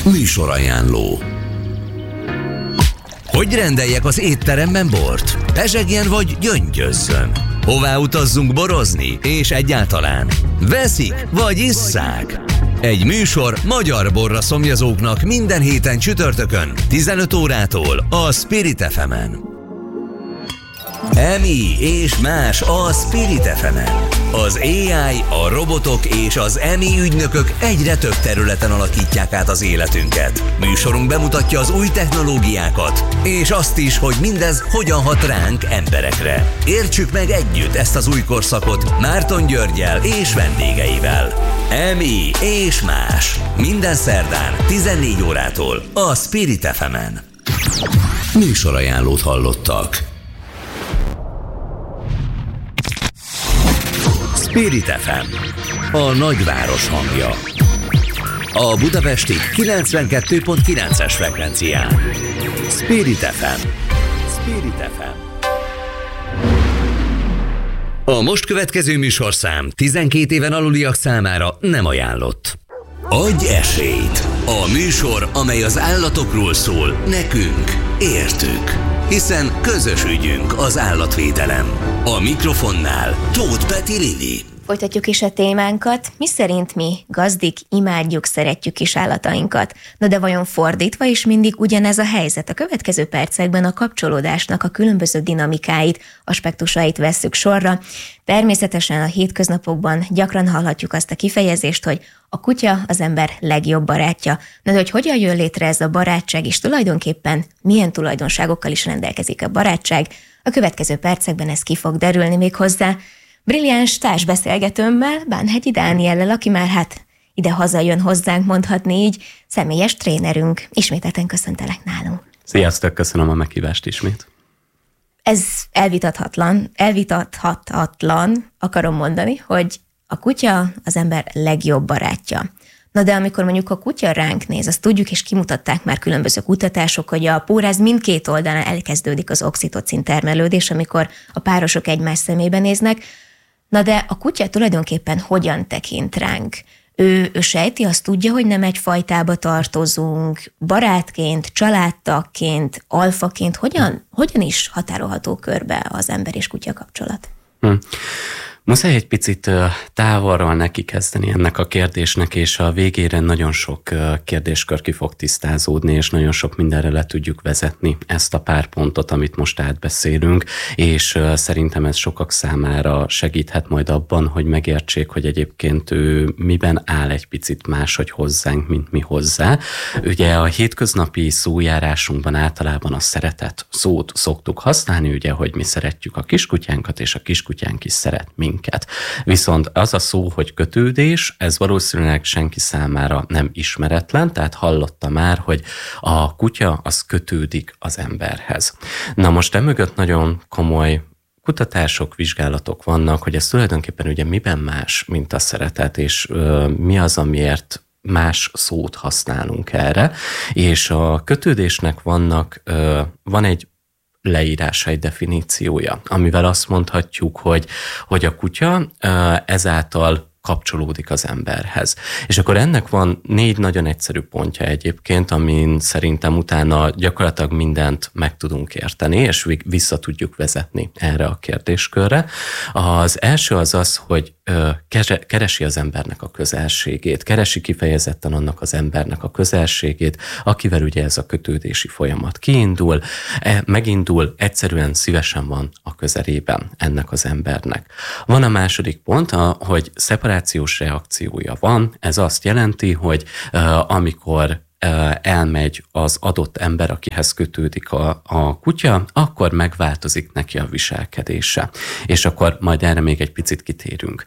Műsorajánló. Hogy rendeljek az étteremben bort? Pezsegjen vagy gyöngyözzön? Hová utazzunk borozni? És egyáltalán veszik vagy isszák? Egy műsor magyar borra szomjazóknak minden héten csütörtökön 15 órától a Spirit FM-en. EMI és más a Spirit FM-en. Az AI, a robotok és az EMI ügynökök egyre több területen alakítják át az életünket. Műsorunk bemutatja az új technológiákat, és azt is, hogy mindez hogyan hat ránk emberekre. Értsük meg együtt ezt az új korszakot Márton Györggyel és vendégeivel. EMI és más. Minden szerdán 14 órától a Spirit FM-en. Műsorajánlót hallottak. Spirit FM, a nagyváros hangja. A budapesti 92.9-es frekvencián. Spirit FM. Spirit FM. A most következő műsorszám 12 éven aluliak számára nem ajánlott. Adj esélyt! A műsor, amely az állatokról szól, nekünk, értük. Hiszen közös ügyünk az állatvédelem. A mikrofonnál Tóth Peti Lili. Folytatjuk is a témánkat. Miszerint mi, gazdik, imádjuk, szeretjük is állatainkat. Na de vajon fordítva is mindig ugyanez a helyzet? A következő percekben a kapcsolódásnak a különböző dinamikáit, aspektusait vesszük sorra. Természetesen a hétköznapokban gyakran hallhatjuk azt a kifejezést, hogy a kutya az ember legjobb barátja. Na de hogy hogyan jön létre ez a barátság, és tulajdonképpen milyen tulajdonságokkal is rendelkezik a barátság? A következő percekben ez ki fog derülni még hozzá. Brilliáns társbeszélgetőmmel, Bánhegyi Dániellel, aki már ide hazajön hozzánk, mondhatni így, személyes trénerünk. Ismételten köszöntelek nálunk. Sziasztok, köszönöm a meghívást ismét. Ez elvitathatatlan, akarom mondani, hogy a kutya az ember legjobb barátja. Na de amikor mondjuk a kutya ránk néz, azt tudjuk, és kimutatták már különböző kutatások, hogy a póráz mindkét oldalán elkezdődik az oxitocin termelődés, amikor a párosok egymás szemébe néznek. Na de a kutya tulajdonképpen hogyan tekint ránk? Ő sejti, azt tudja, hogy nem egy fajtába tartozunk, barátként, családtagként, alfaként, hogyan is határolható körbe az ember és kutya kapcsolat? Muszáj egy picit távolról neki kezdeni ennek a kérdésnek, és a végére nagyon sok kérdéskör ki fog tisztázódni, és nagyon sok mindenre le tudjuk vezetni ezt a pár pontot, amit most átbeszélünk, és szerintem ez sokak számára segíthet majd abban, hogy megértsék, hogy egyébként ő miben áll egy picit máshogy hozzánk, mint mi hozzá. Ugye a hétköznapi szójárásunkban általában a szeretet szót szoktuk használni, ugye, hogy mi szeretjük a kiskutyánkat, és a kiskutyánk is szeret minket. Viszont az a szó, hogy kötődés, ez valószínűleg senki számára nem ismeretlen, tehát hallotta már, hogy a kutya az kötődik az emberhez. Na most emögött nagyon komoly kutatások, vizsgálatok vannak, hogy ez tulajdonképpen ugye miben más, mint a szeretet, és mi az, amiért más szót használunk erre, és a kötődésnek van egy leírása, egy definíciója, amivel azt mondhatjuk, hogy a kutya ezáltal kapcsolódik az emberhez. És akkor ennek van 4 nagyon egyszerű pontja egyébként, amin szerintem utána gyakorlatilag mindent meg tudunk érteni, és vissza tudjuk vezetni erre a kérdéskörre. Az első az, hogy keresi az embernek a közelségét, keresi kifejezetten annak az embernek a közelségét, akivel ugye ez a kötődési folyamat megindul, egyszerűen szívesen van a közelében ennek az embernek. Van a második pont, hogy szeparációs reakciója van, ez azt jelenti, hogy amikor elmegy az adott ember, akihez kötődik a kutya, akkor megváltozik neki a viselkedése. És akkor majd erre még egy picit kitérünk.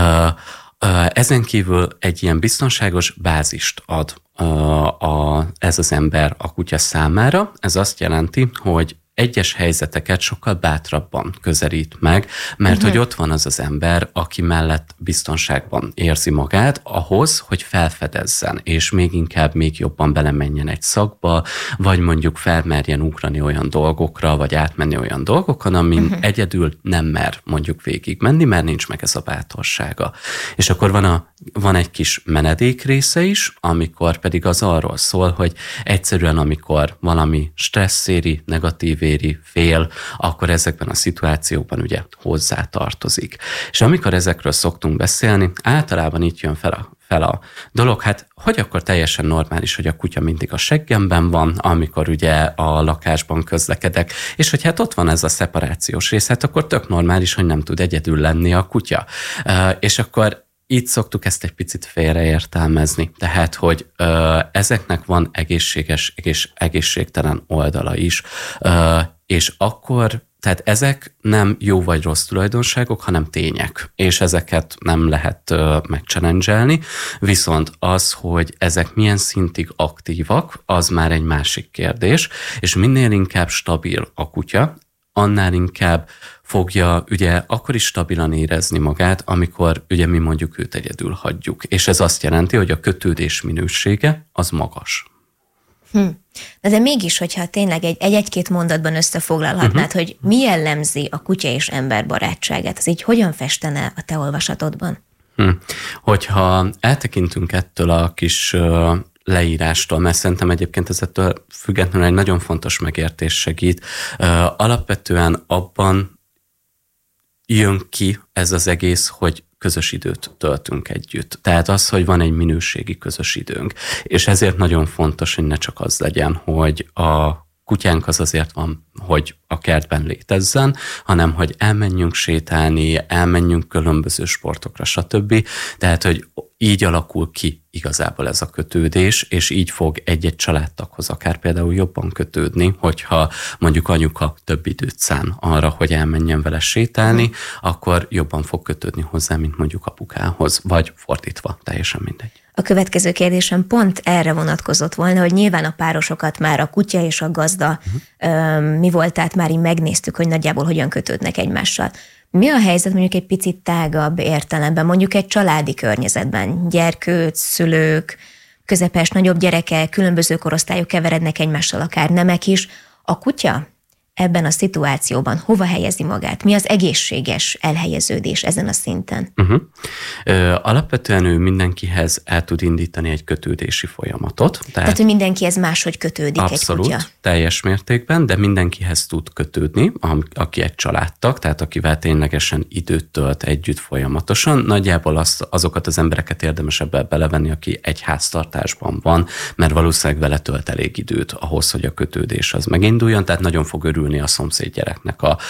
Ezen kívül egy ilyen biztonságos bázist ad ez az ember a kutya számára. Ez azt jelenti, hogy egyes helyzeteket sokkal bátrabban közelít meg, mert hogy ott van az az ember, aki mellett biztonságban érzi magát ahhoz, hogy felfedezzen, és még inkább, még jobban belemenjen egy szakba, vagy mondjuk felmerjen ugrani olyan dolgokra, vagy átmenni olyan dolgokon, amin egyedül nem mer mondjuk végig menni, mert nincs meg ez a bátorsága. És akkor van egy kis menedék része is, amikor pedig az arról szól, hogy egyszerűen amikor valami stressz éri, negatív éri, fél, akkor ezekben a szituációkban ugye hozzá tartozik. És amikor ezekről szoktunk beszélni, általában itt jön fel a dolog, hát hogy akkor teljesen normális, hogy a kutya mindig a seggemben van, amikor ugye a lakásban közlekedek, és hogy hát ott van ez a szeparációs rész, hát akkor tök normális, hogy nem tud egyedül lenni a kutya. És akkor így szoktuk ezt egy picit félreértelmezni. Tehát, hogy ezeknek van egészséges és egészségtelen oldala is, és akkor, tehát ezek nem jó vagy rossz tulajdonságok, hanem tények, és ezeket nem lehet megchallengelni, viszont az, hogy ezek milyen szintig aktívak, az már egy másik kérdés, és minél inkább stabil a kutya, annál inkább fogja ugye akkor is stabilan érezni magát, amikor ugye mi mondjuk őt egyedül hagyjuk. És ez azt jelenti, hogy a kötődés minősége az magas. De mégis, hogyha tényleg egy-két mondatban összefoglalhatnád, hogy mi jellemzi a kutya és ember barátságát, az így hogyan festene a te olvasatodban? Hogyha eltekintünk ettől a kis leírástól, mert szerintem egyébként ez ettől függetlenül egy nagyon fontos megértés segít. Alapvetően abban jön ki ez az egész, hogy közös időt töltünk együtt. Tehát az, hogy van egy minőségi közös időnk. És ezért nagyon fontos, hogy ne csak az legyen, hogy a kutyánk az azért van, hogy a kertben létezzen, hanem hogy elmenjünk sétálni, elmenjünk különböző sportokra, stb. Tehát, hogy így alakul ki igazából ez a kötődés, és így fog egy-egy családtaghoz akár például jobban kötődni, hogyha mondjuk anyuka több időt szán arra, hogy elmenjen vele sétálni, akkor jobban fog kötődni hozzá, mint mondjuk apukához, vagy fordítva, teljesen mindegy. A következő kérdésem pont erre vonatkozott volna, hogy nyilván a párosokat már a kutya és a gazda mi volt, tehát már így megnéztük, hogy nagyjából hogyan kötődnek egymással. Mi a helyzet mondjuk egy picit tágabb értelemben, mondjuk egy családi környezetben, gyerkőc, szülők, közepes, nagyobb gyerekek, különböző korosztályok keverednek egymással, akár nemek is. A kutya ebben a szituációban hova helyezi magát? Mi az egészséges elhelyeződés ezen a szinten? Alapvetően ő mindenkihez el tud indítani egy kötődési folyamatot. Tehát hogy mindenkihez máshogy kötődik abszolút, egy kutya? Teljes mértékben, de mindenkihez tud kötődni, aki egy családtag, tehát akivel ténylegesen időt tölt együtt folyamatosan. Nagyjából azokat az embereket érdemes ebbe belevenni, aki egy háztartásban van, mert valószínűleg vele tölt elég időt ahhoz, hogy a kötődés az meginduljon, tehát nagyon fog örülni a szomszéd gyereknek a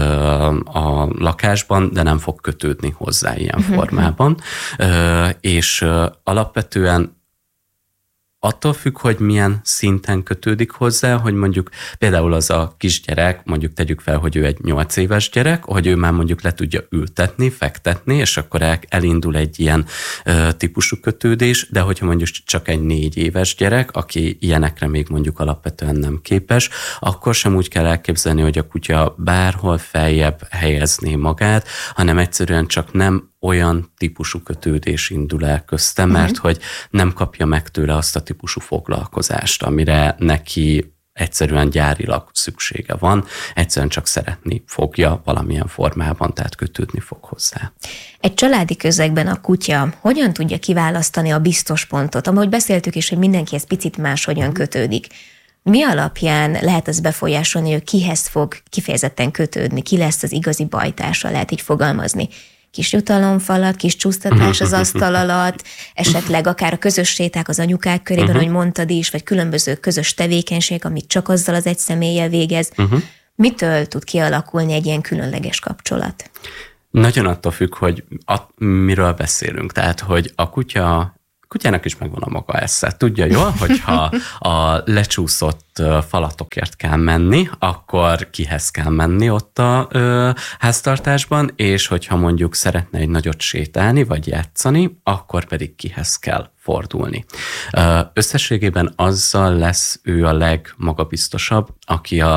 lakásban, de nem fog kötődni hozzá ilyen formában. És alapvetően attól függ, hogy milyen szinten kötődik hozzá, hogy mondjuk például az a kisgyerek, mondjuk tegyük fel, hogy ő egy 8 éves gyerek, hogy ő már mondjuk le tudja ültetni, fektetni, és akkor elindul egy ilyen típusú kötődés, de hogyha mondjuk csak egy 4 éves gyerek, aki ilyenekre még mondjuk alapvetően nem képes, akkor sem úgy kell elképzelni, hogy a kutya bárhol feljebb helyezné magát, hanem egyszerűen csak nem olyan típusú kötődés indul el közte, mert hogy nem kapja meg tőle azt a típusú foglalkozást, amire neki egyszerűen gyárilag szüksége van, egyszerűen csak szeretni fogja valamilyen formában, tehát kötődni fog hozzá. Egy családi közegben a kutya hogyan tudja kiválasztani a biztos pontot? Ahogy beszéltük is, hogy mindenkihez picit máshogyan kötődik. Mi alapján lehet az befolyásolni, hogy kihez fog kifejezetten kötődni, ki lesz az igazi bajtársa, lehet így fogalmazni? Kis jutalomfalat, kis csúsztatás az asztal alatt, esetleg akár a közös séták az anyukák körében, ahogy mondtad is, vagy különböző közös tevékenység, amit csak azzal az egy személlyel végez. Mitől tud kialakulni egy ilyen különleges kapcsolat? Nagyon attól függ, hogy miről beszélünk. Tehát, hogy a kutyának is megvan a maga esze. Tudja jól, hogyha a lecsúszott falatokért kell menni, akkor kihez kell menni ott a háztartásban, és hogyha mondjuk szeretne egy nagyot sétálni, vagy játszani, akkor pedig kihez kell fordulni. Összességében azzal lesz ő a legmagabiztosabb, aki a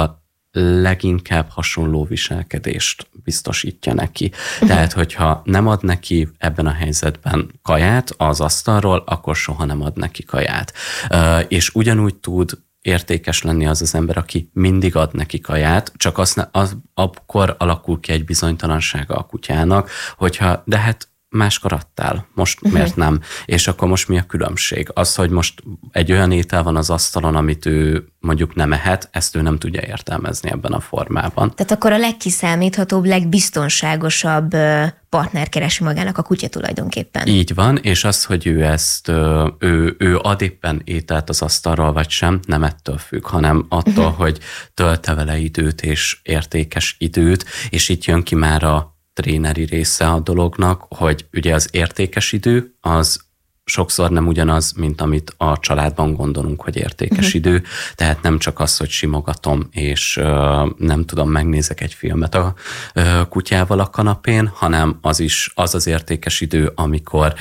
leginkább hasonló viselkedést biztosítja neki. Tehát, hogyha nem ad neki ebben a helyzetben kaját az asztalról, akkor soha nem ad neki kaját. És ugyanúgy tud értékes lenni az ember, aki mindig ad neki kaját, csak akkor alakul ki egy bizonytalansága a kutyának, hogyha, de hát máskor adtál, most miért nem? És akkor most mi a különbség? Az, hogy most egy olyan étel van az asztalon, amit ő mondjuk nem ehet, ezt ő nem tudja értelmezni ebben a formában. Tehát akkor a legkiszámíthatóbb, legbiztonságosabb partner keresi magának a kutya tulajdonképpen. Így van, és az, hogy ő ad éppen ételt az asztalról, vagy sem, nem ettől függ, hanem attól, hogy tölte vele időt és értékes időt, és itt jön ki már a tréneri része a dolognak, hogy ugye az értékes idő az sokszor nem ugyanaz, mint amit a családban gondolunk, hogy értékes idő. Tehát nem csak az, hogy simogatom, és nem tudom, megnézek egy filmet a kutyával a kanapén, hanem az értékes idő, amikor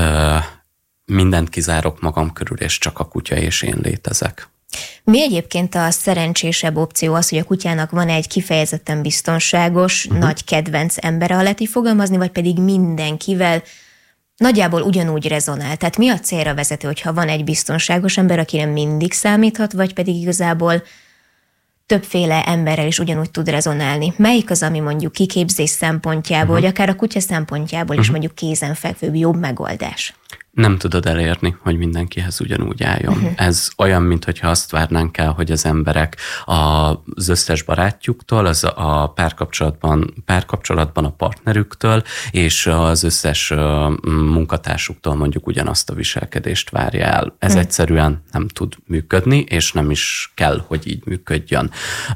mindent kizárok magam körül, és csak a kutya és én létezek. Mi egyébként a szerencsésebb opció az, hogy a kutyának van egy kifejezetten biztonságos, nagy kedvenc embere, ha lehet így fogalmazni, vagy pedig mindenkivel nagyjából ugyanúgy rezonál. Tehát mi a célra vezető, hogyha van egy biztonságos ember, akire mindig számíthat, vagy pedig igazából többféle emberrel is ugyanúgy tud rezonálni? Melyik az, ami mondjuk kiképzés szempontjából, vagy akár a kutya szempontjából is mondjuk kézenfekvőbb, jobb megoldás? Nem tudod elérni, hogy mindenkihez ugyanúgy álljon. Ez olyan, mintha azt várnánk el, hogy az emberek az összes barátjuktól, az a párkapcsolatban a partnerüktől, és az összes munkatársuktól mondjuk ugyanazt a viselkedést várja el. Ez egyszerűen nem tud működni, és nem is kell, hogy így működjön.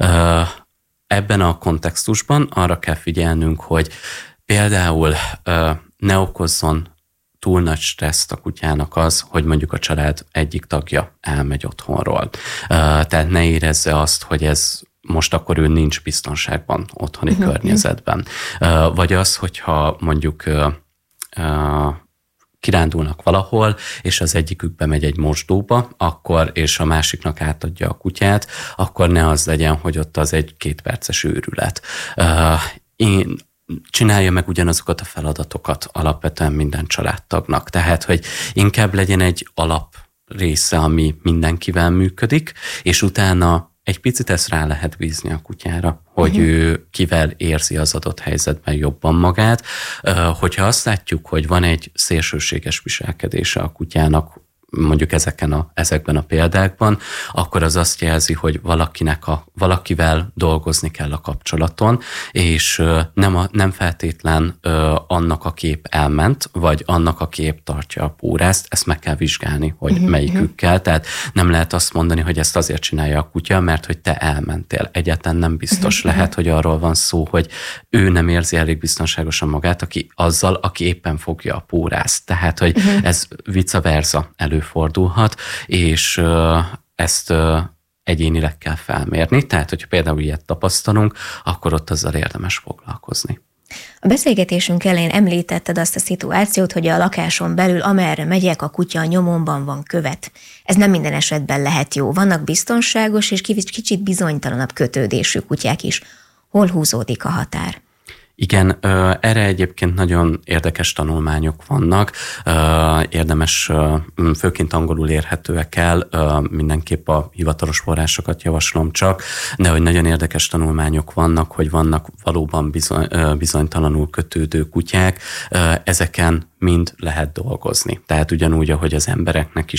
Ebben a kontextusban arra kell figyelnünk, hogy például ne okozzon túl nagy stresszt a kutyának az, hogy mondjuk a család egyik tagja elmegy otthonról. Tehát ne érezze azt, hogy ez most akkor ő nincs biztonságban otthoni környezetben. Vagy az, hogyha mondjuk kirándulnak valahol, és az egyikük bemegy egy mosdóba, és a másiknak átadja a kutyát, akkor ne az legyen, hogy ott az egy 2 perces őrület. Csinálja meg ugyanazokat a feladatokat alapvetően minden családtagnak. Tehát, hogy inkább legyen egy alap része, ami mindenkivel működik, és utána egy picit ezt rá lehet bízni a kutyára, hogy ő kivel érzi az adott helyzetben jobban magát. Hogyha azt látjuk, hogy van egy szélsőséges viselkedése a kutyának, mondjuk ezekben a példákban, akkor az azt jelzi, hogy valakivel dolgozni kell a kapcsolaton, és nem feltétlen annak, aki épp elment, vagy annak, aki épp tartja a pórázt, ezt meg kell vizsgálni, hogy melyikükkel. Tehát nem lehet azt mondani, hogy ezt azért csinálja a kutya, mert hogy te elmentél. Egyáltalán nem biztos. Lehet, hogy arról van szó, hogy ő nem érzi elég biztonságosan magát, aki éppen fogja a pórázt. Tehát, hogy ez vice versa előfordulhat, és ezt egyénileg kell felmérni. Tehát, hogyha például ilyet tapasztalunk, akkor ott azzal érdemes foglalkozni. A beszélgetésünk elején említetted azt a szituációt, hogy a lakáson belül, amerre megyek, a kutya a nyomomban van követ. Ez nem minden esetben lehet jó. Vannak biztonságos és kicsit bizonytalanabb kötődésű kutyák is. Hol húzódik a határ? Igen, erre egyébként nagyon érdekes tanulmányok vannak, érdemes, főként angolul érhetőek el, mindenképp a hivatalos forrásokat javaslom csak, de hogy nagyon érdekes tanulmányok vannak, hogy vannak valóban bizonytalanul kötődő kutyák, ezeken mind lehet dolgozni. Tehát ugyanúgy, ahogy az embereknek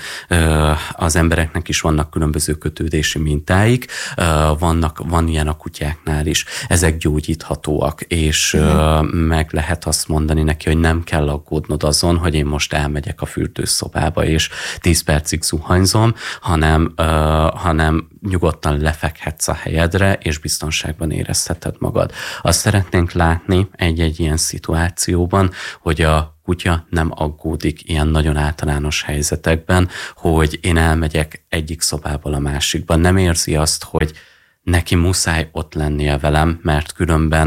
is vannak különböző kötődési mintáik, van ilyen a kutyáknál is. Ezek gyógyíthatóak, és meg lehet azt mondani neki, hogy nem kell aggódnod azon, hogy én most elmegyek a fürdőszobába, és 10 percig zuhanyzom, hanem nyugodtan lefekhetsz a helyedre, és biztonságban érezheted magad. Azt szeretnénk látni egy ilyen szituációban, hogy a kutya nem aggódik ilyen nagyon általános helyzetekben, hogy én elmegyek egyik szobából a másikba. Nem érzi azt, hogy neki muszáj ott lennie velem, mert különben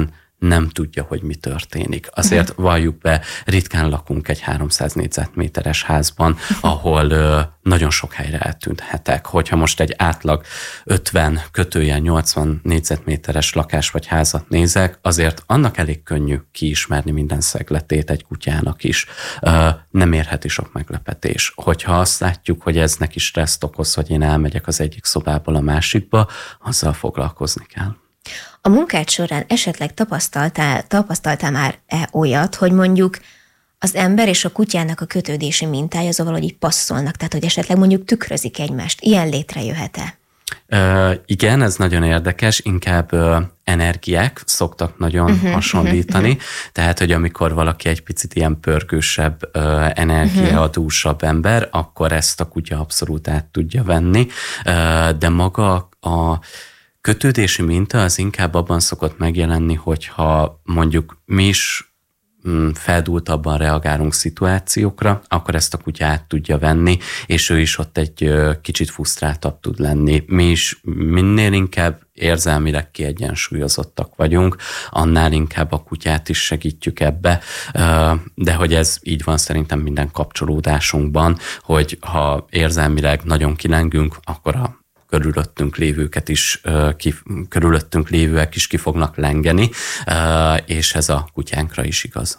nem tudja, hogy mi történik. Azért valljuk be, ritkán lakunk egy 300 négyzetméteres házban, ahol nagyon sok helyre eltűnhetek. Hogyha most egy átlag 50-80 négyzetméteres lakás vagy házat nézek, azért annak elég könnyű kiismerni minden szegletét egy kutyának is. Nem érheti sok meglepetés. Hogyha azt látjuk, hogy ez neki stresszt okoz, hogy én elmegyek az egyik szobából a másikba, azzal foglalkozni kell. A munkád során esetleg tapasztaltál már olyat, hogy mondjuk az ember és a kutyának a kötődési mintája az valahogy így passzolnak, tehát hogy esetleg mondjuk tükrözik egymást. Ilyen létrejöhet-e? Igen, ez nagyon érdekes, inkább energiák szoktak nagyon hasonlítani, tehát, hogy amikor valaki egy picit ilyen pörgősebb, energiaadúsabb ember, akkor ezt a kutya abszolút át tudja venni, de maga a kötődési minta az inkább abban szokott megjelenni, hogyha mondjuk mi is feldúltabban reagálunk szituációkra, akkor ezt a kutya át tudja venni, és ő is ott egy kicsit frusztráltabb tud lenni. Mi is minél inkább érzelmileg kiegyensúlyozottak vagyunk, annál inkább a kutyát is segítjük ebbe, de hogy ez így van szerintem minden kapcsolódásunkban, hogy ha érzelmileg nagyon kilengünk, akkor a körülöttünk lévőek is ki fognak lengeni, és ez a kutyánkra is igaz.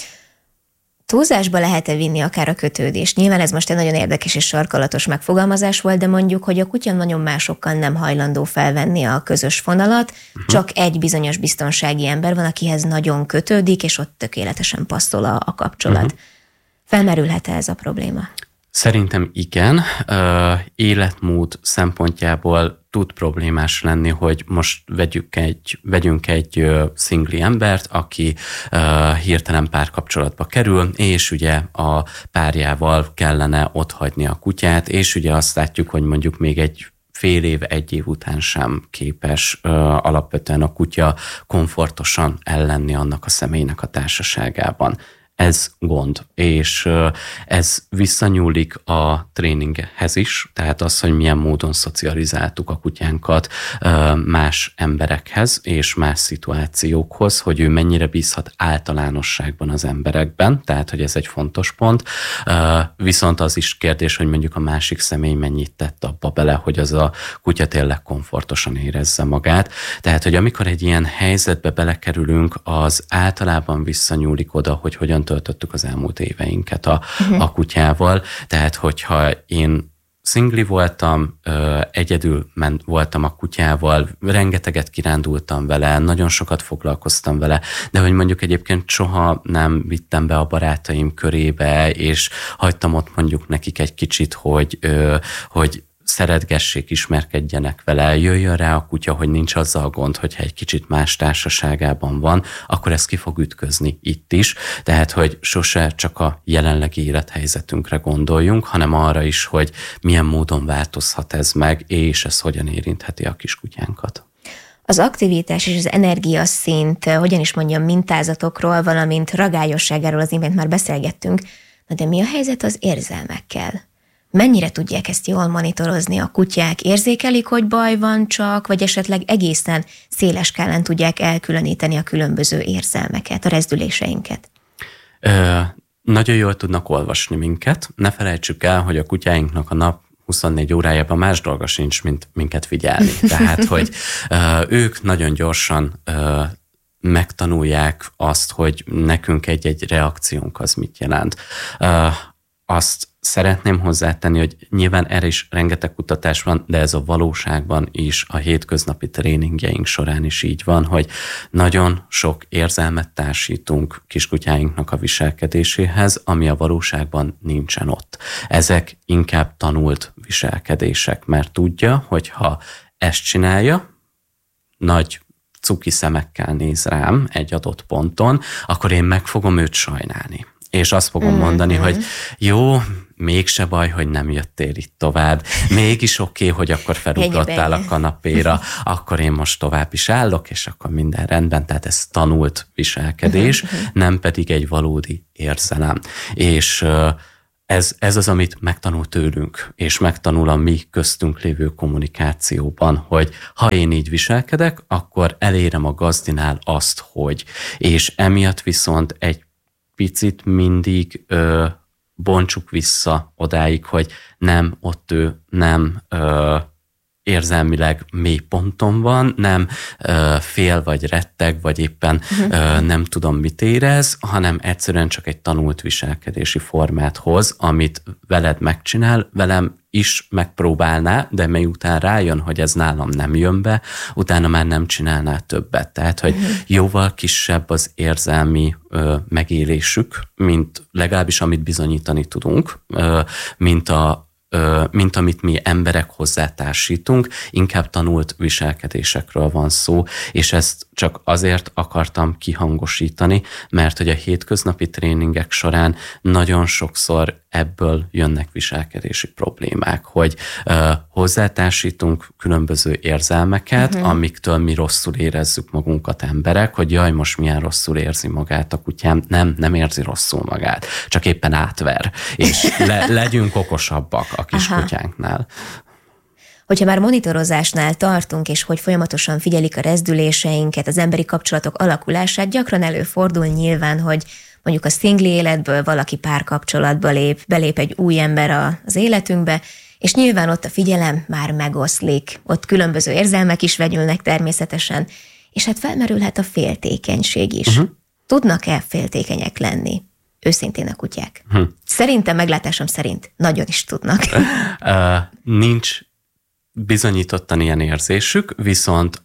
Túlzásba lehet-e vinni akár a kötődést? Nyilván ez most egy nagyon érdekes és sarkalatos megfogalmazás volt, de mondjuk, hogy a kutya nagyon másokkal nem hajlandó felvenni a közös fonalat, csak egy bizonyos biztonsági ember van, akihez nagyon kötődik, és ott tökéletesen passzol a kapcsolat. Felmerülhet-e ez a probléma? Szerintem igen. Életmód szempontjából tud problémás lenni, hogy most vegyünk egy szingli embert, aki hirtelen párkapcsolatba kerül, és ugye a párjával kellene otthagyni a kutyát, és ugye azt látjuk, hogy mondjuk még egy fél év, egy év után sem képes alapvetően a kutya komfortosan ellenni annak a személynek a társaságában. Ez gond, és ez visszanyúlik a tréninghez is, tehát az, hogy milyen módon szocializáltuk a kutyánkat más emberekhez és más szituációkhoz, hogy ő mennyire bízhat általánosságban az emberekben, tehát hogy ez egy fontos pont. Viszont az is kérdés, hogy mondjuk a másik személy mennyit tett abba bele, hogy az a kutya tényleg komfortosan érezze magát. Tehát, hogy amikor egy ilyen helyzetbe belekerülünk, az általában visszanyúlik oda, hogy hogyan töltöttük az elmúlt éveinket a kutyával. Tehát, hogyha én szingli voltam, egyedül voltam a kutyával, rengeteget kirándultam vele, nagyon sokat foglalkoztam vele, de hogy mondjuk egyébként soha nem vittem be a barátaim körébe, és hagytam ott mondjuk nekik egy kicsit, hogy szeretgessék, ismerkedjenek vele, jöjjön rá a kutya, hogy nincs azzal gond, hogyha egy kicsit más társaságában van, akkor ez ki fog ütközni itt is. Tehát, hogy sose csak a jelenlegi élethelyzetünkre gondoljunk, hanem arra is, hogy milyen módon változhat ez meg, és ez hogyan érintheti a kiskutyánkat. Az aktivitás és az energiaszint, hogyan is mondjam, mintázatokról, valamint ragályosságáról az imént már beszélgettünk, de mi a helyzet az érzelmekkel? Mennyire tudják ezt jól monitorozni a kutyák? Érzékelik, hogy baj van csak, vagy esetleg egészen széles skálán tudják elkülöníteni a különböző érzelmeket, a rezdüléseinket? Nagyon jól tudnak olvasni minket. Ne felejtsük el, hogy a kutyáinknak a nap 24 órájában más dolga sincs, mint minket figyelni. Tehát, hogy ők nagyon gyorsan megtanulják azt, hogy nekünk egy-egy reakciónk az mit jelent. Azt szeretném hozzátenni, hogy nyilván erre is rengeteg kutatás van, de ez a valóságban is, a hétköznapi tréningjeink során is így van, hogy nagyon sok érzelmet társítunk kiskutyáinknak a viselkedéséhez, ami a valóságban nincsen ott. Ezek inkább tanult viselkedések, mert tudja, hogy ha ezt csinálja, nagy cuki szemekkel néz rám egy adott ponton, akkor én meg fogom őt sajnálni. És azt fogom mondani, hogy jó, mégse baj, hogy nem jöttél itt tovább, mégis oké, hogy akkor felugrottál a kanapéra, akkor én most tovább is állok, és akkor minden rendben, tehát ez tanult viselkedés, nem pedig egy valódi érzelem. És ez az, amit megtanul tőlünk, és megtanul a mi köztünk lévő kommunikációban, hogy ha én így viselkedek, akkor elérem a gazdinál azt, hogy. És emiatt viszont egy picit mindig bontsuk vissza odáig, hogy nem, ott ő nem érzelmileg mély ponton van, nem fél vagy retteg, vagy éppen nem tudom mit érez, hanem egyszerűen csak egy tanult viselkedési formát hoz, amit veled megcsinál, velem is megpróbálná, de miután rájön, hogy ez nálam nem jön be, utána már nem csinálná többet. Tehát, hogy jóval kisebb az érzelmi megélésük, mint legalábbis amit bizonyítani tudunk, mint amit mi emberek hozzátársítunk, inkább tanult viselkedésekről van szó, és ezt csak azért akartam kihangosítani, mert hogy a hétköznapi tréningek során nagyon sokszor ebből jönnek viselkedési problémák, hogy hozzátársítunk különböző érzelmeket, amiktől mi rosszul érezzük magunkat emberek, hogy jaj, most milyen rosszul érzi magát a kutyám. Nem érzi rosszul magát, csak éppen átver, és legyünk okosabbak a kis kutyánknál. Hogyha már monitorozásnál tartunk, és hogy folyamatosan figyelik a rezdüléseinket, az emberi kapcsolatok alakulását, gyakran előfordul nyilván, hogy mondjuk a szingli életből valaki párkapcsolatba belép egy új ember az életünkbe, és nyilván ott a figyelem már megoszlik, ott különböző érzelmek is vegyülnek természetesen, és hát felmerülhet a féltékenység is. Tudnak-e féltékenyek lenni? Őszintén a kutyák. Szerintem, meglátásom szerint nagyon is tudnak. Nincs bizonyítottan ilyen érzésük, viszont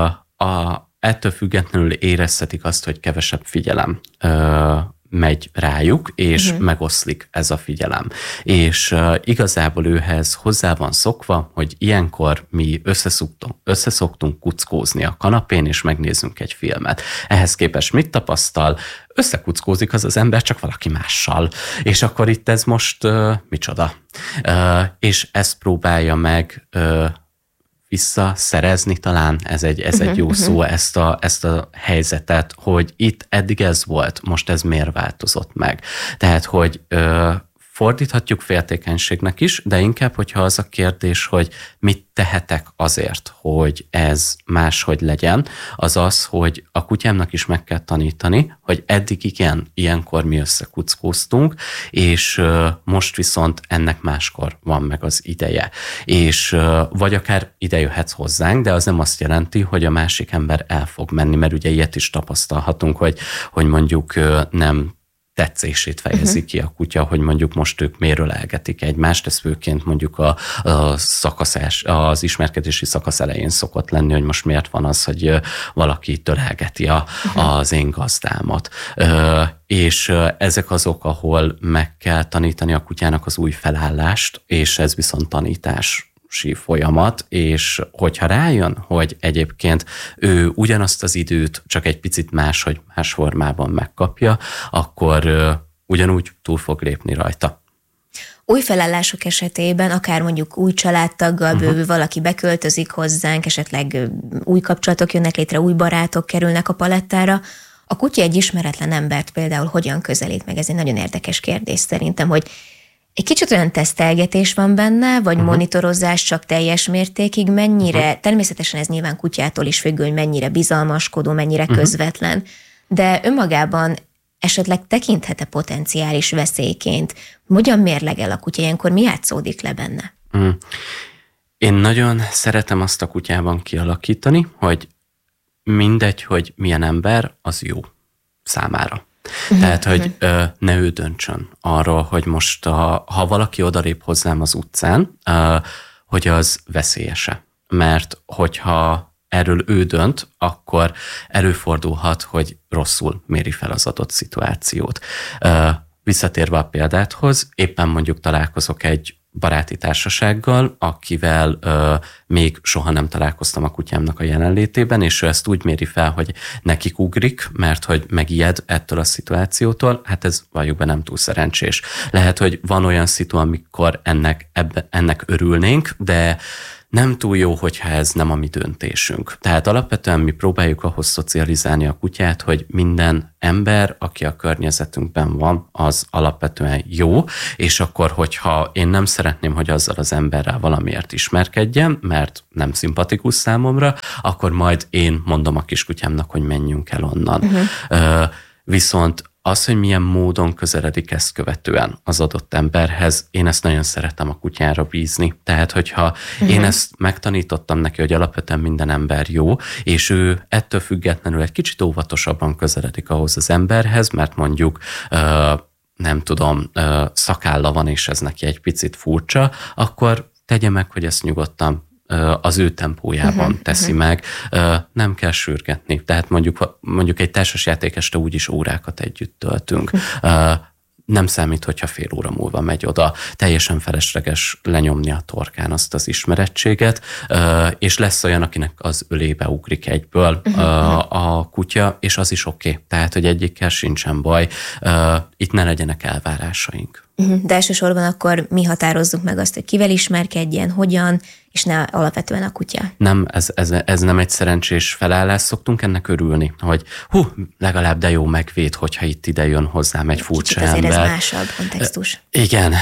ettől függetlenül érezhetik azt, hogy kevesebb figyelem megy rájuk, és megoszlik ez a figyelem. És igazából őhez hozzá van szokva, hogy ilyenkor mi összeszoktunk kuckózni a kanapén, és megnézzünk egy filmet. Ehhez képest mit tapasztal? Összekuckózik az ember, csak valaki mással. És akkor itt ez most micsoda? És ezt próbálja meg visszaszerezni, talán ez egy jó szó, ezt a helyzetet, hogy itt eddig ez volt, most ez miért változott meg. Tehát, hogy fordíthatjuk féltékenységnek is, de inkább, hogyha az a kérdés, hogy mit tehetek azért, hogy ez máshogy legyen, az az, hogy a kutyámnak is meg kell tanítani, hogy eddig igen, ilyenkor mi összekuckóztunk, és most viszont ennek máskor van meg az ideje. És vagy akár ide jöhetsz hozzánk, de az nem azt jelenti, hogy a másik ember el fog menni, mert ugye ilyet is tapasztalhatunk, hogy mondjuk nem tetszését fejezi ki a kutya, hogy mondjuk most ők miért ölelgetik egymást, ez főként mondjuk az ismerkedési szakasz elején szokott lenni, hogy most miért van az, hogy valaki ölelgeti az én gazdámat. És ezek azok, ahol meg kell tanítani a kutyának az új felállást, és ez viszont tanítás folyamat, és hogyha rájön, hogy egyébként ő ugyanazt az időt csak egy picit más formában megkapja, akkor ugyanúgy túl fog lépni rajta. Új felállások esetében, akár mondjuk új családtaggal bővül, valaki beköltözik hozzánk, esetleg új kapcsolatok jönnek létre, új barátok kerülnek a palettára, a kutya egy ismeretlen embert például hogyan közelít meg? Ez egy nagyon érdekes kérdés szerintem, hogy egy kicsit olyan tesztelgetés van benne, vagy monitorozás csak teljes mértékig, mennyire, természetesen ez nyilván kutyától is függő, hogy mennyire bizalmaskodó, mennyire közvetlen, de önmagában esetleg tekinthet-e potenciális veszélyként? Hogyan mérlegel a kutya, ilyenkor mi játszódik le benne? Én nagyon szeretem azt a kutyában kialakítani, hogy mindegy, hogy milyen ember, az jó számára. Tehát, hogy ne ő döntsön arról, hogy most ha valaki odalép hozzám az utcán, hogy az veszélyese. Mert hogyha erről ő dönt, akkor előfordulhat, hogy rosszul méri fel az adott szituációt. Visszatérve a példáthoz, éppen mondjuk találkozok egy baráti társasággal, akivel még soha nem találkoztam a kutyámnak a jelenlétében, és ő ezt úgy méri fel, hogy nekik ugrik, mert hogy megijed ettől a szituációtól, hát ez valljuk be nem túl szerencsés. Lehet, hogy van olyan szitu, amikor ennek örülnénk, de nem túl jó, hogyha ez nem a mi döntésünk. Tehát alapvetően mi próbáljuk ahhoz szocializálni a kutyát, hogy minden ember, aki a környezetünkben van, az alapvetően jó, és akkor, hogyha én nem szeretném, hogy azzal az emberrel valamiért ismerkedjem, mert nem szimpatikus számomra, akkor majd én mondom a kiskutyámnak, hogy menjünk el onnan. Viszont az, hogy milyen módon közeledik ezt követően az adott emberhez, én ezt nagyon szeretem a kutyára bízni. Tehát, hogyha én ezt megtanítottam neki, hogy alapvetően minden ember jó, és ő ettől függetlenül egy kicsit óvatosabban közeledik ahhoz az emberhez, mert mondjuk nem tudom, szakálla van, és ez neki egy picit furcsa, akkor tegye meg, hogy ezt nyugodtan az ő tempójában teszi meg, nem kell sürgetni. Tehát mondjuk egy társasjáték este úgyis órákat együtt töltünk. Nem számít, hogyha fél óra múlva megy oda. Teljesen felesleges lenyomni a torkán azt az ismerettséget, és lesz olyan, akinek az ölébe ugrik egyből a kutya, és az is oké. Tehát, hogy egyikkel sincsen baj. Itt ne legyenek elvárásaink. De elsősorban akkor mi határozzuk meg azt, hogy kivel ismerkedjen, hogyan, és ne alapvetően a kutya. Nem, ez nem egy szerencsés felállás, szoktunk ennek örülni, hogy legalább de jó megvéd, hogyha itt ide jön hozzám egy furcsa ember. Kicsit azért ez másabb kontextus. Igen,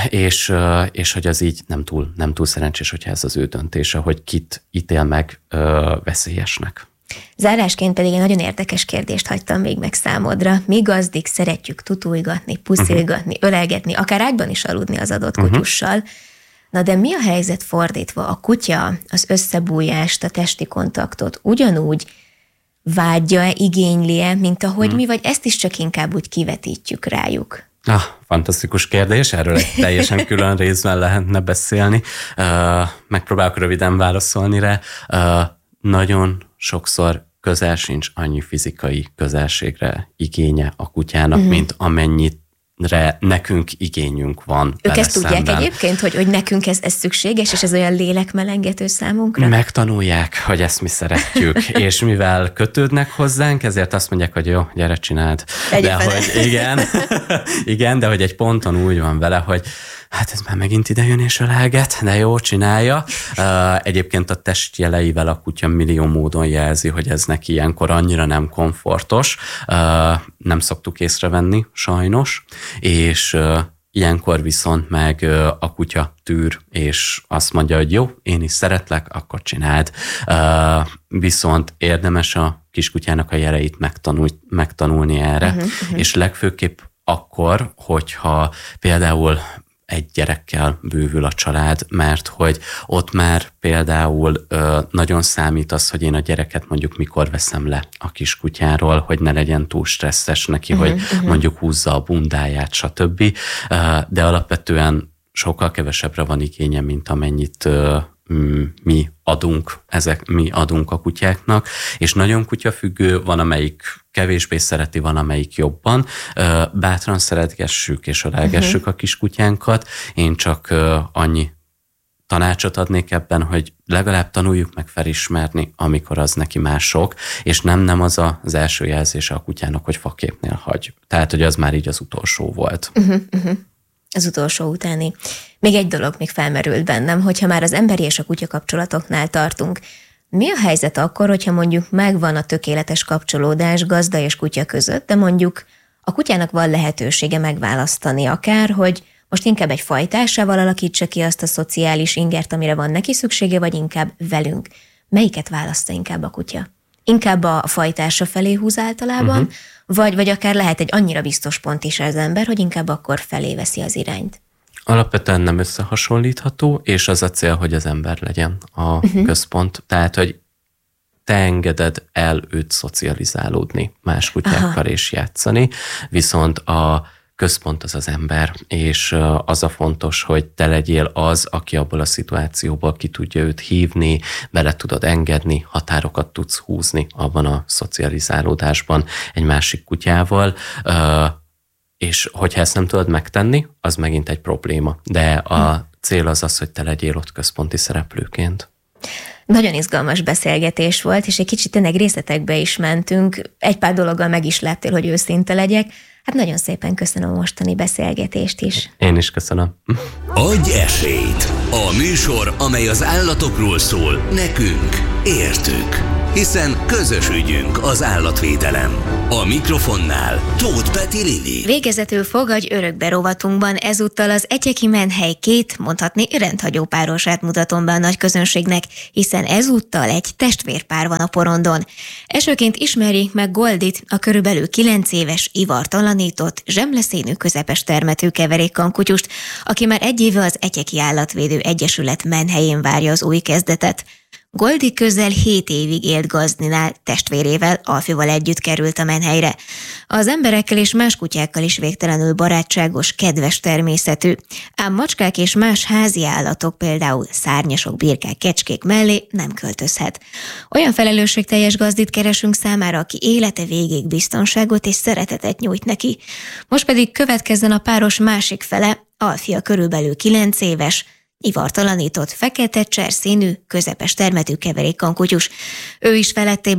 és hogy az így nem túl szerencsés, hogyha ez az ő döntése, hogy kit ítél meg veszélyesnek. Zárásként pedig egy nagyon érdekes kérdést hagytam még meg számodra. Mi gazdik szeretjük tutulgatni, puszilgatni, ölelgetni, akár ágyban is aludni az adott kutyussal. Na de mi a helyzet fordítva? A kutya az összebújást, a testi kontaktot ugyanúgy vágyja-e, igényli-e, mint ahogy mi, vagy ezt is csak inkább úgy kivetítjük rájuk? Fantasztikus kérdés, erről egy teljesen külön részben lehetne beszélni. Megpróbálok röviden válaszolni rá. Nagyon sokszor közel sincs annyi fizikai közelségre igénye a kutyának, mint amennyire nekünk igényünk van. Ők ezt tudják egyébként, hogy nekünk ez szükséges, és ez olyan lélekmelengető számunkra? Megtanulják, hogy ezt mi szeretjük, és mivel kötődnek hozzánk, ezért azt mondják, hogy jó, gyere, csináld. De hogy igen, de hogy egy ponton úgy van vele, hogy hát ez már megint ide jön és ölelget, de jó, csinálja. Egyébként a testjeleivel a kutya millió módon jelzi, hogy ez neki ilyenkor annyira nem komfortos. Nem szoktuk észrevenni, sajnos. És ilyenkor viszont meg a kutya tűr, és azt mondja, hogy jó, én is szeretlek, akkor csináld. Viszont érdemes a kiskutyának a jeleit megtanulni erre, és legfőképp akkor, hogyha például egy gyerekkel bővül a család, mert hogy ott már például nagyon számít az, hogy én a gyereket mondjuk mikor veszem le a kiskutyáról, hogy ne legyen túl stresszes neki, hogy mondjuk húzza a bundáját, stb. De alapvetően sokkal kevesebbre van igénye, mint amennyit mi adunk a kutyáknak, és nagyon kutyafüggő, van amelyik kevésbé szereti, van amelyik jobban. Bátran szeretgessük és ölelgessük a kiskutyánkat. Én csak annyi tanácsot adnék ebben, hogy legalább tanuljuk meg felismerni, amikor az neki már sok, és nem az az első jelzése a kutyának, hogy faképnél hagy. Tehát, hogy az már így az utolsó volt. Az utolsó utáni. Még egy dolog még felmerült bennem, hogyha már az emberi és a kutya kapcsolatoknál tartunk. Mi a helyzet akkor, hogyha mondjuk megvan a tökéletes kapcsolódás gazda és kutya között, de mondjuk a kutyának van lehetősége megválasztani akár, hogy most inkább egy fajtásával alakítsa ki azt a szociális ingert, amire van neki szüksége, vagy inkább velünk. Melyiket választa inkább a kutya? Inkább a fajtása felé húz általában, vagy akár lehet egy annyira biztos pont is az ember, hogy inkább akkor felé veszi az irányt? Alapvetően nem összehasonlítható, és az a cél, hogy az ember legyen a központ. Tehát, hogy te engeded el őt szocializálódni, más kutyákkal és játszani, viszont a központ az az ember, és az a fontos, hogy te legyél az, aki abból a szituációból ki tudja őt hívni, bele tudod engedni, határokat tudsz húzni abban a szocializálódásban egy másik kutyával, és hogyha ezt nem tudod megtenni, az megint egy probléma. De a cél az, hogy te legyél ott központi szereplőként. Nagyon izgalmas beszélgetés volt, és egy kicsit tényleg részletekbe is mentünk. Egy pár dologgal meg is leptél, hogy őszinte legyek. Hát nagyon szépen köszönöm a mostani beszélgetést is. Én is köszönöm. Adj esélyt! A műsor, amely az állatokról szól, nekünk, értük. Hiszen közös ügyünk az állatvédelem. A mikrofonnál Tóth Peti Lili. Végezetül fogadj örökbe rovatunkban ezúttal az Etyeki menhely két, mondhatni rendhagyó párosát mutatom be a nagy közönségnek, hiszen ezúttal egy testvérpár van a porondon. Elsőként ismerjék meg Goldit, a körülbelül 9 éves ivartalanított, zsemleszínű közepes termetű keverékkankutyust, aki már egy éve az Etyeki Állatvédő Egyesület menhelyén várja az új kezdetet. Goldi közel 7 évig élt Gazdinál, testvérével, Alfival együtt került a menhelyre. Az emberekkel és más kutyákkal is végtelenül barátságos, kedves természetű, ám macskák és más házi állatok, például szárnyasok, birkák, kecskék mellé nem költözhet. Olyan felelősségteljes gazdit keresünk számára, aki élete végéig biztonságot és szeretetet nyújt neki. Most pedig következzen a páros másik fele, Alfia körülbelül 9 éves, ivartalanított, fekete cserszínű, közepes termetű keverékkankutyus. Ő is feletté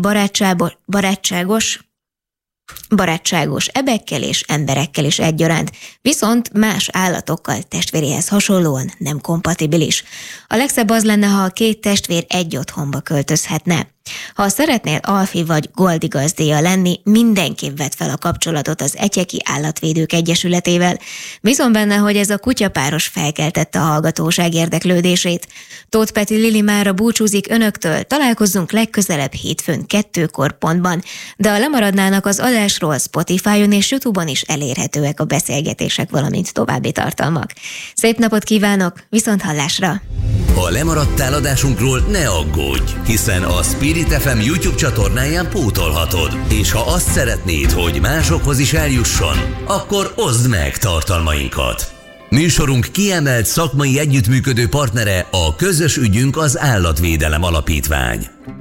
barátságos ebekkel és emberekkel is egyaránt, viszont más állatokkal testvéréhez hasonlóan nem kompatibilis. A legszebb az lenne, ha a két testvér egy otthonba költözhetne. Ha szeretnél Alfi vagy Goldi gazdéja lenni, mindenképp vedd fel a kapcsolatot az Etyeki Állatvédők Egyesületével. Bízom benne, hogy ez a kutyapáros felkeltette a hallgatóság érdeklődését. Tóth Peti Lili mára búcsúzik önöktől, találkozzunk legközelebb hétfőn 2-kor pontban, de ha lemaradnának az adásról, Spotify-on és YouTube-on is elérhetőek a beszélgetések, valamint további tartalmak. Szép napot kívánok, viszonthallásra! Ha lemaradtál adásunkról, ne aggódj, hiszen a Spirit FM YouTube csatornáján pótolhatod, és ha azt szeretnéd, hogy másokhoz is eljusson, akkor oszd meg tartalmainkat. Műsorunk kiemelt szakmai együttműködő partnere a Közös ügyünk az Állatvédelem Alapítvány.